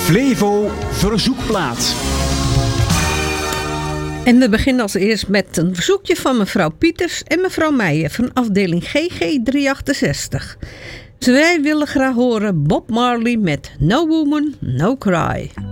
Flevo Verzoekplaat. En we beginnen als eerst met een verzoekje van mevrouw Pieters en mevrouw Meijer van afdeling GG 368. Zij willen graag horen Bob Marley met No Woman, No Cry.